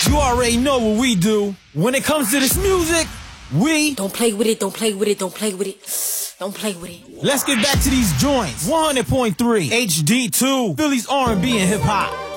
You already know what we do. When it comes to this music, we don't play with it, don't play with it, don't play with it. Don't play with it. Let's get back to these joints. 100.3 HD2, Philly's R&B and hip hop.